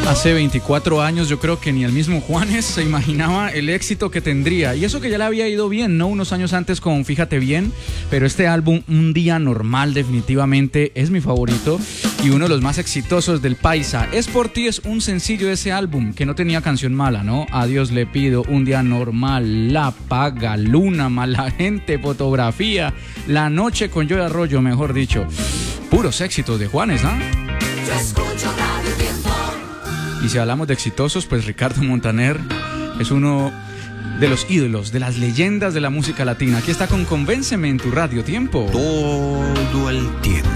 Hace 24 años yo creo que ni el mismo Juanes se imaginaba el éxito que tendría. Y eso que ya le había ido bien, ¿no? Unos años antes con Fíjate Bien. Pero este álbum, Un Día Normal, definitivamente es mi favorito y uno de los más exitosos del Paisa. Es por ti, es un sencillo de ese álbum que no tenía canción mala, ¿no? A Dios le pido, Un Día Normal, La Paga, Luna, Mala Gente, Fotografía, La Noche con Joey Arroyo, mejor dicho. Puros éxitos de Juanes, ¿no? Yo escucho Radio Tiempo. Y si hablamos de exitosos, pues Ricardo Montaner es uno de los ídolos, de las leyendas de la música latina. Aquí está con Convénceme en tu Radio Tiempo. Todo el tiempo.